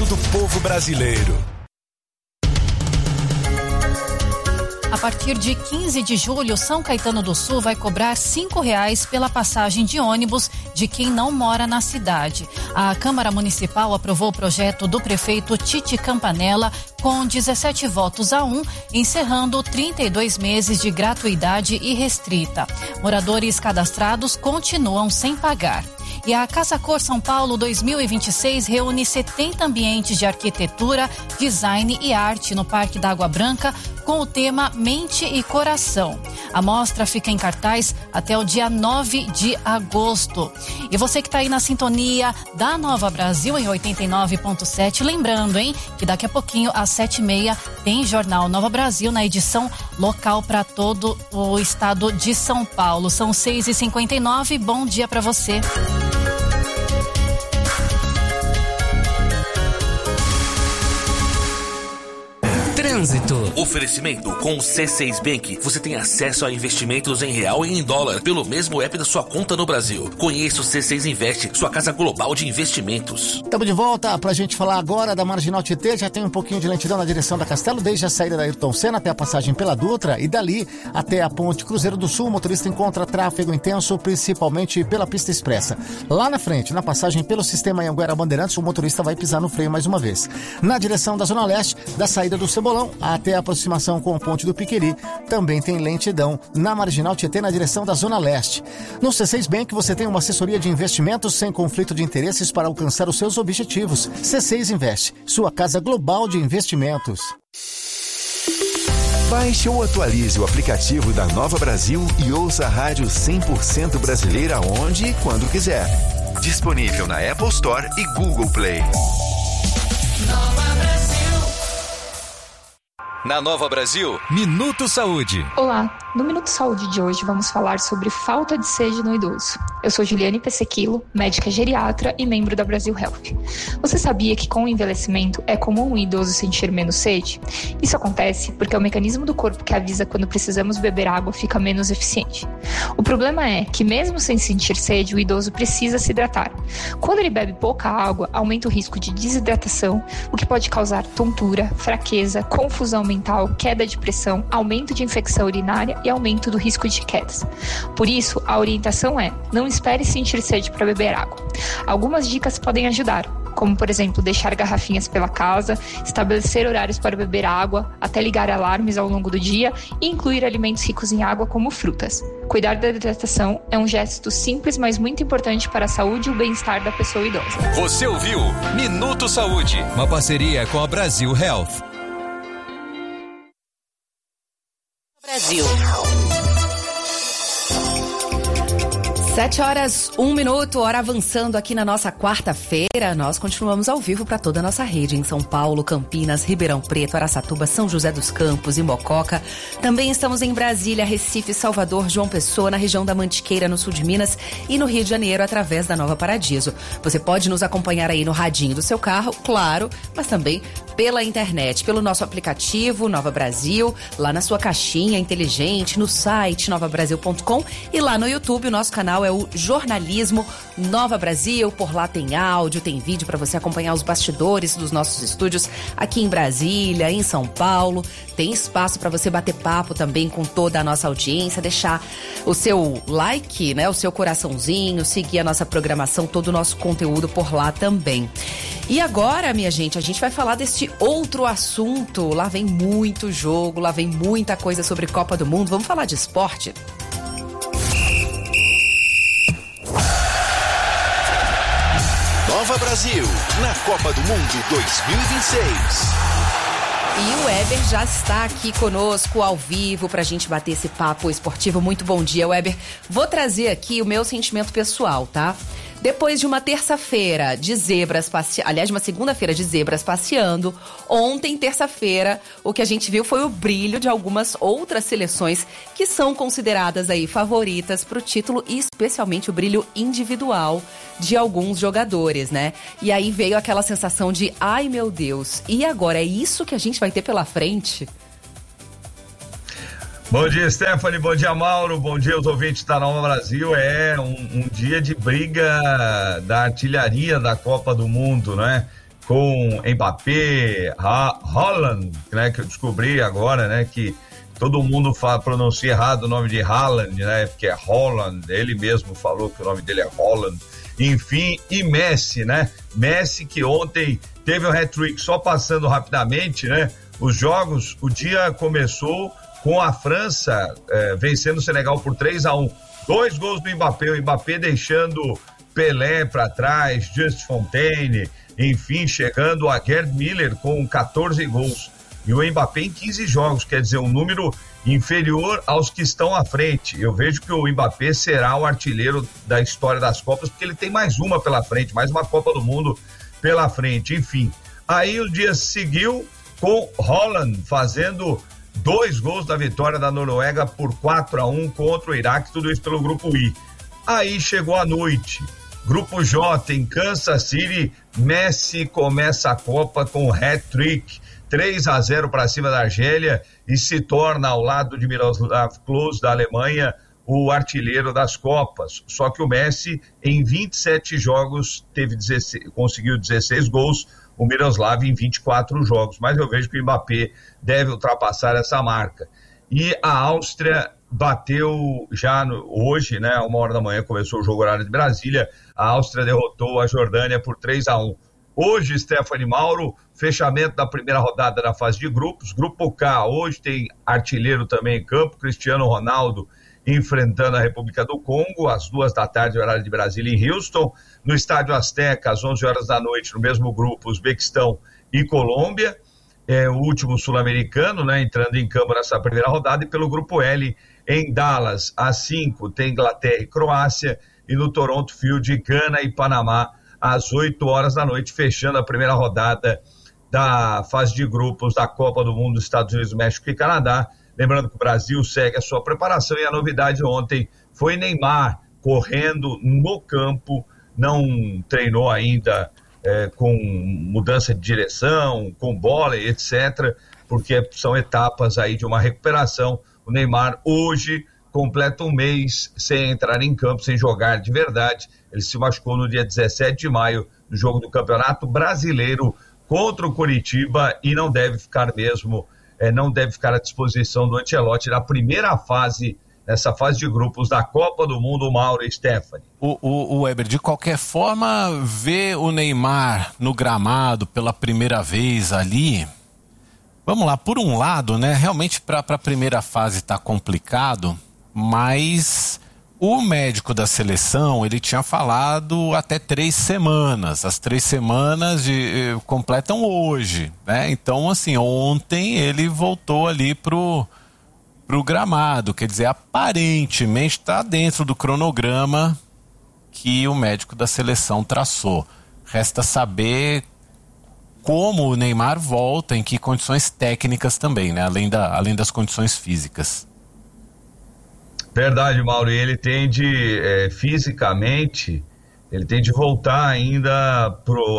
do povo brasileiro. A partir de 15 de julho, São Caetano do Sul vai cobrar R$5 pela passagem de ônibus de quem não mora na cidade. A Câmara Municipal aprovou o projeto do prefeito Tite Campanella com 17 votos a 1, encerrando 32 meses de gratuidade irrestrita. Moradores cadastrados continuam sem pagar. E a Casa Cor São Paulo 2026 reúne 70 ambientes de arquitetura, design e arte no Parque da Água Branca com o tema Mente e Coração. A mostra fica em cartaz até o dia 9 de agosto. E você que está aí na sintonia da Nova Brasil em 89.7, lembrando, hein, que daqui a pouquinho às 7h30 tem Jornal Nova Brasil na edição local para todo o estado de São Paulo. São 6h59, bom dia para você. Trânsito. Oferecimento com o C6 Bank. Você tem acesso a investimentos em real e em dólar pelo mesmo app da sua conta no Brasil. Conheça o C6 Invest, sua casa global de investimentos. Estamos de volta pra gente falar agora da Marginal Tietê. Já tem um pouquinho de lentidão na direção da Castelo, desde a saída da Ayrton Senna até a passagem pela Dutra e dali até a Ponte Cruzeiro do Sul. O motorista encontra tráfego intenso, principalmente pela pista expressa. Lá na frente, na passagem pelo sistema Anhanguera Bandeirantes, o motorista vai pisar no freio mais uma vez. Na direção da Zona Leste, da saída do Cebolão até a aproximação com o Ponte do Piqueri, também tem lentidão na Marginal Tietê na direção da Zona Leste. No C6 Bank você tem uma assessoria de investimentos sem conflito de interesses para alcançar os seus objetivos. C6 Invest, sua casa global de investimentos. Baixe ou atualize o aplicativo da Nova Brasil e ouça a rádio 100% brasileira onde e quando quiser. Disponível na Apple Store e Google Play. Nova Brasil. Na Nova Brasil, Minuto Saúde. Olá, no Minuto Saúde de hoje vamos falar sobre falta de sede no idoso. Eu sou Juliane Pessequilo, médica geriatra e membro da Brasil Health. Você sabia que com o envelhecimento é comum o idoso sentir menos sede? Isso acontece porque o mecanismo do corpo que avisa quando precisamos beber água fica menos eficiente. O problema é que mesmo sem sentir sede, o idoso precisa se hidratar. Quando ele bebe pouca água, aumenta o risco de desidratação, o que pode causar tontura, fraqueza, confusão mental, queda de pressão, aumento de infecção urinária e aumento do risco de quedas. Por isso, a orientação é: não espere sentir sede para beber água. Algumas dicas podem ajudar, como, por exemplo, deixar garrafinhas pela casa, estabelecer horários para beber água, até ligar alarmes ao longo do dia e incluir alimentos ricos em água, como frutas. Cuidar da hidratação é um gesto simples, mas muito importante para a saúde e o bem-estar da pessoa idosa. Você ouviu Minuto Saúde, uma parceria com a Brasil Health. Brasil. 7h01, hora avançando aqui na nossa quarta-feira. Nós continuamos ao vivo para toda a nossa rede em São Paulo, Campinas, Ribeirão Preto, Araçatuba, São José dos Campos e Mococa. Também estamos em Brasília, Recife, Salvador, João Pessoa, na região da Mantiqueira, no sul de Minas e no Rio de Janeiro, através da Nova Paradiso. Você pode nos acompanhar aí no radinho do seu carro, claro, mas também pela internet, pelo nosso aplicativo Nova Brasil, lá na sua caixinha inteligente, no site novabrasil.com e lá no YouTube o nosso canal é o Jornalismo Nova Brasil. Por lá tem áudio, tem vídeo para você acompanhar os bastidores dos nossos estúdios aqui em Brasília, em São Paulo. Tem espaço para você bater papo também com toda a nossa audiência, deixar o seu like, né, o seu coraçãozinho, seguir a nossa programação, todo o nosso conteúdo por lá também. E agora, minha gente, a gente vai falar deste outro assunto. Lá vem muito jogo, lá vem muita coisa sobre Copa do Mundo. Vamos falar de esporte? Nova Brasil, na Copa do Mundo 2026. E o Weber já está aqui conosco ao vivo pra gente bater esse papo esportivo. Muito bom dia, Weber. Vou trazer aqui o meu sentimento pessoal, tá? Depois de uma terça-feira de zebras aliás, de uma segunda-feira de zebras passeando, ontem, terça-feira, o que a gente viu foi o brilho de algumas outras seleções que são consideradas aí favoritas pro título e especialmente o brilho individual de alguns jogadores, né? E aí veio aquela sensação de, ai meu Deus, e agora é isso que a gente vai ter pela frente? Bom dia, Stephanie, bom dia, Mauro, bom dia aos ouvintes da Nova Brasil. É um dia de briga da artilharia da Copa do Mundo, né? com Mbappé, Haaland, né, que eu descobri agora, né, que todo mundo pronuncia errado o nome de Haaland, né, porque é Holland, ele mesmo falou que o nome dele é Holland, enfim, e Messi, né, Messi que ontem teve um hat-trick. Só passando rapidamente, né, os jogos, o dia começou com a França vencendo o Senegal por 3-1, 2 gols do Mbappé, o Mbappé deixando Pelé para trás, Just Fontaine, enfim, chegando a Gerd Müller com 14 gols. E o Mbappé em 15 jogos, quer dizer, um número inferior aos que estão à frente. Eu vejo que o Mbappé será o artilheiro da história das Copas, porque ele tem mais uma pela frente, mais uma Copa do Mundo pela frente, enfim. Aí o dia seguiu com Haaland fazendo 2 gols da vitória da Noruega por 4-1 contra o Iraque, tudo isso pelo grupo I. Aí chegou a noite. Grupo J, em Kansas City, Messi começa a Copa com hat-trick, 3-0 para cima da Argélia e se torna, ao lado de Miroslav Klose, da Alemanha, o artilheiro das Copas. Só que o Messi, em 27 jogos, conseguiu 16 gols, o Miroslav em 24 jogos. Mas eu vejo que o Mbappé deve ultrapassar essa marca. E a Áustria bateu já hoje, né, 1h da manhã começou o jogo horário de Brasília, a Áustria derrotou a Jordânia por 3-1. Hoje, Stephanie Mauro, fechamento da primeira rodada da fase de grupos, grupo K, hoje tem artilheiro também em campo, Cristiano Ronaldo enfrentando a República do Congo, às 2h horário de Brasília em Houston, no Estádio Azteca, às 11h da noite, no mesmo grupo, Uzbequistão e Colômbia, o último sul-americano, né, entrando em campo nessa primeira rodada, e pelo grupo L, em Dallas, às 5 tem Inglaterra e Croácia, e no Toronto Field, Gana e Panamá, às 8h da noite, fechando a primeira rodada da fase de grupos da Copa do Mundo dos Estados Unidos, México e Canadá. Lembrando que o Brasil segue a sua preparação, e a novidade ontem foi Neymar correndo no campo, não treinou ainda com mudança de direção, com bola, etc., porque são etapas aí de uma recuperação. O Neymar hoje completa um mês sem entrar em campo, sem jogar de verdade. Ele se machucou no dia 17 de maio, no jogo do Campeonato Brasileiro contra o Coritiba, e não deve ficar mesmo, não deve ficar à disposição do Ancelotti na primeira fase, nessa fase de grupos da Copa do Mundo, Mauro e Stephanie. O Weber, de qualquer forma, ver o Neymar no gramado pela primeira vez ali, vamos lá, por um lado, né, realmente para a primeira fase tá complicado, mas o médico da seleção, ele tinha falado até 3 semanas, as 3 semanas completam hoje, né? Então, assim, ontem ele voltou ali pro gramado, quer dizer, aparentemente está dentro do cronograma que o médico da seleção traçou. Resta saber como o Neymar volta, em que condições técnicas também, né? Além das condições físicas. Verdade, Mauro, e ele tende, fisicamente, ele tem de voltar ainda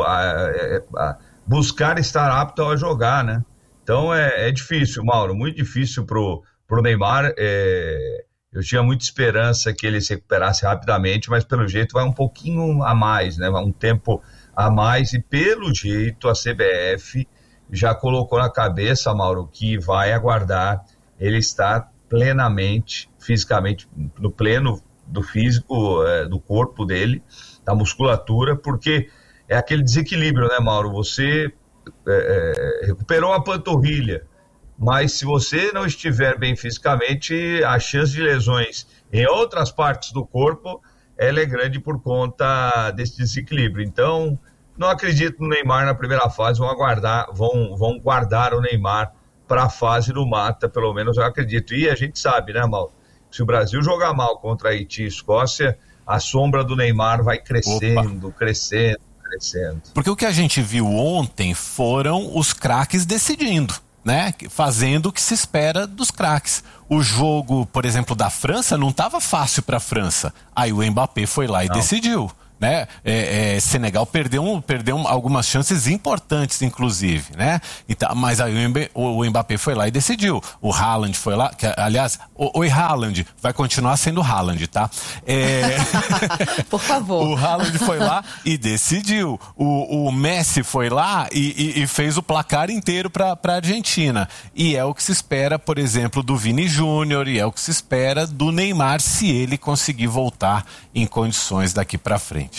a buscar estar apto a jogar, né? Então é difícil, Mauro, muito difícil pro Neymar. Eu tinha muita esperança que ele se recuperasse rapidamente, mas pelo jeito vai um pouquinho a mais, né? Vai um tempo a mais, e pelo jeito a CBF já colocou na cabeça, Mauro, que vai aguardar ele estar plenamente, fisicamente, no pleno do físico, do corpo dele, da musculatura, porque é aquele desequilíbrio, né, Mauro? Você recuperou a panturrilha, mas se você não estiver bem fisicamente, a chance de lesões em outras partes do corpo, ela é grande por conta desse desequilíbrio. Então, não acredito no Neymar na primeira fase, vão guardar o Neymar para a fase do mata, pelo menos eu acredito. E a gente sabe, né, Mauro? Se o Brasil jogar mal contra Haiti e Escócia, a sombra do Neymar vai crescendo. Porque o que a gente viu ontem foram os craques decidindo, né? Fazendo o que se espera dos craques. O jogo, por exemplo, da França não estava fácil para a França. Aí o Mbappé foi lá e decidiu. né? Senegal perdeu algumas chances importantes, inclusive, né? Então, mas aí o Mbappé foi lá e decidiu. O Haaland foi lá, aliás, oi Haaland, vai continuar sendo Haaland, tá? Por favor. O Haaland foi lá e decidiu. O Messi foi lá e fez o placar inteiro para a Argentina. E é o que se espera, por exemplo, do Vini Júnior, e é o que se espera do Neymar, se ele conseguir voltar em condições daqui para frente.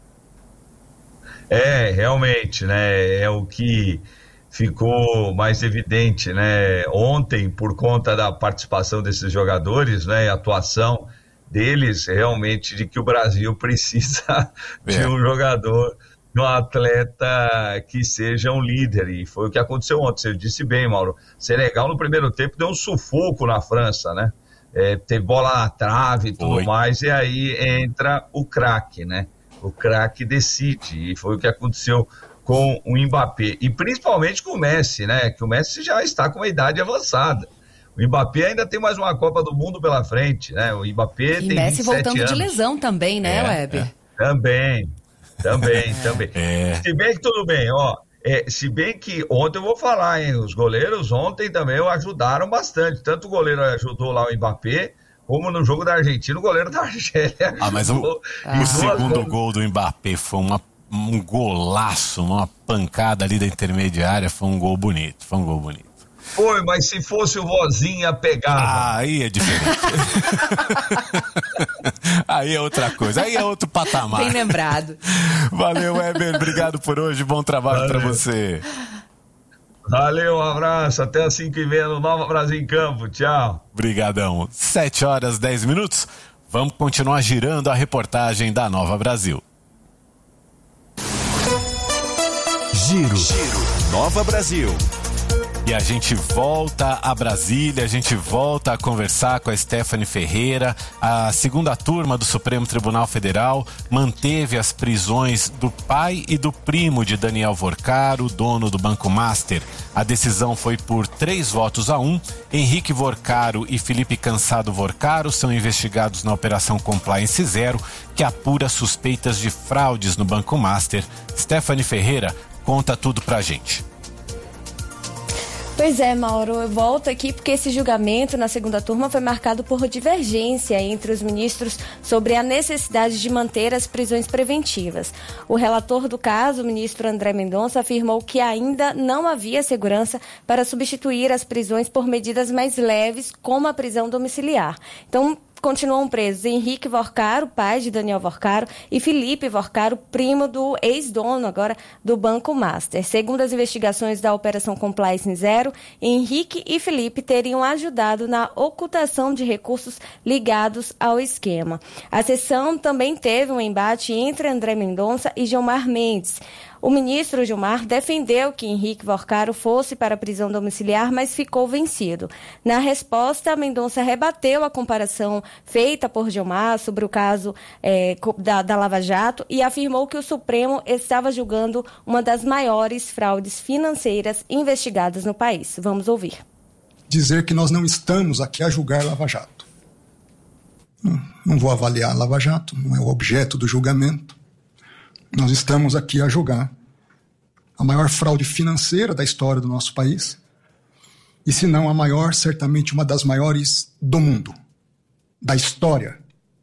Realmente, né? É o que ficou mais evidente, né? Ontem, por conta da participação desses jogadores, né? A atuação deles, realmente, de que o Brasil precisa de um jogador, de um atleta que seja um líder. E foi o que aconteceu ontem. Você disse bem, Mauro. Senegal, no primeiro tempo, deu um sufoco na França, né? Teve bola na trave e tudo mais, e aí entra o craque, né? O craque decide, e foi o que aconteceu com o Mbappé, e principalmente com o Messi, né? Que o Messi já está com uma idade avançada. O Mbappé ainda tem mais uma Copa do Mundo pela frente, né? O Mbappé tem 27 anos. E Messi voltando de lesão também, né, Weber? Também. Se bem que tudo bem, ó. Se bem que ontem eu vou falar, hein? Os goleiros ontem também ajudaram bastante. Tanto o goleiro ajudou lá o Mbappé, como no jogo da Argentina, o goleiro da Argélia. Mas o segundo gol do Mbappé foi um golaço, uma pancada ali da intermediária, foi um gol bonito. Foi, mas se fosse o Vozinha pegava. Aí é diferente. Aí é outra coisa, aí é outro patamar. Bem lembrado. Valeu, Weber, obrigado por hoje, bom trabalho para você. Valeu, um abraço, até às 5h30 no Nova Brasil em Campo, tchau. Obrigadão, 7h10. Vamos continuar girando a reportagem da Nova Brasil. Giro. Nova Brasil. E a gente volta a Brasília, a gente volta a conversar com a Stephanie Ferreira. A segunda turma do Supremo Tribunal Federal manteve as prisões do pai e do primo de Daniel Vorcaro, dono do Banco Master. A decisão foi por 3-1. Henrique Vorcaro e Felipe Cansado Vorcaro são investigados na Operação Compliance Zero, que apura suspeitas de fraudes no Banco Master. Stephanie Ferreira conta tudo pra gente. Pois é, Mauro, eu volto aqui porque esse julgamento na segunda turma foi marcado por divergência entre os ministros sobre a necessidade de manter as prisões preventivas. O relator do caso, o ministro André Mendonça, afirmou que ainda não havia segurança para substituir as prisões por medidas mais leves, como a prisão domiciliar. Então, continuam presos Henrique Vorcaro, pai de Daniel Vorcaro, e Felipe Vorcaro, primo do ex-dono agora do Banco Master. Segundo as investigações da Operação Compliance Zero, Henrique e Felipe teriam ajudado na ocultação de recursos ligados ao esquema. A sessão também teve um embate entre André Mendonça e Gilmar Mendes. O ministro Gilmar defendeu que Henrique Vorcaro fosse para a prisão domiciliar, mas ficou vencido. Na resposta, Mendonça rebateu a comparação feita por Gilmar sobre o caso da Lava Jato e afirmou que o Supremo estava julgando uma das maiores fraudes financeiras investigadas no país. Vamos ouvir. Dizer que nós não estamos aqui a julgar Lava Jato. Não vou avaliar Lava Jato, não é o objeto do julgamento. Nós estamos aqui a julgar a maior fraude financeira da história do nosso país, e se não a maior, certamente uma das maiores do mundo, da história.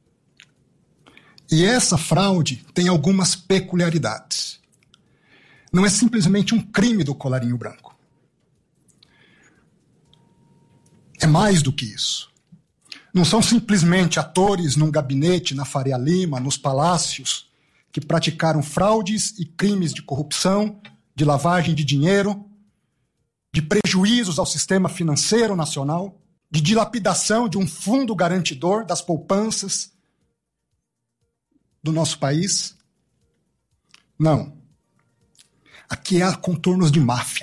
E essa fraude tem algumas peculiaridades. Não é simplesmente um crime do colarinho branco. É mais do que isso. Não são simplesmente atores num gabinete na Faria Lima, nos palácios, que praticaram fraudes e crimes de corrupção, de lavagem de dinheiro, de prejuízos ao sistema financeiro nacional, de dilapidação de um fundo garantidor das poupanças do nosso país. Não. Aqui há contornos de máfia.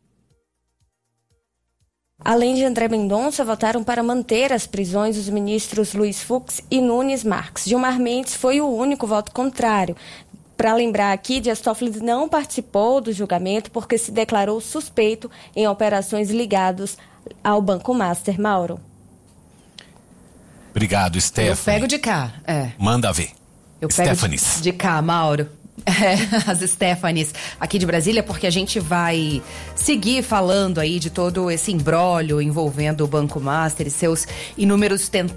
Além de André Mendonça, votaram para manter as prisões os ministros Luiz Fux e Nunes Marques. Gilmar Mendes foi o único voto contrário. Para lembrar aqui, Dias Toffoli não participou do julgamento porque se declarou suspeito em operações ligadas ao Banco Master. Mauro. Obrigado, Stephanie. Eu pego de cá. Manda ver. Eu pego de cá, Mauro. As Stephanies aqui de Brasília, porque a gente vai seguir falando aí de todo esse imbróglio envolvendo o Banco Master e seus inúmeros